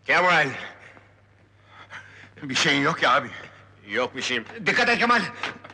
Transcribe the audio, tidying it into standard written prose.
Kemal! Bir şeyin yok ya abi. Yok bir şeyim. Dikkat et Kemal!